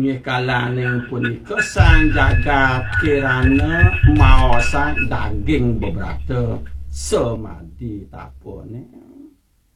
inggih kalaning punika sang jagat kirana maosan daging bebrata semadi tapone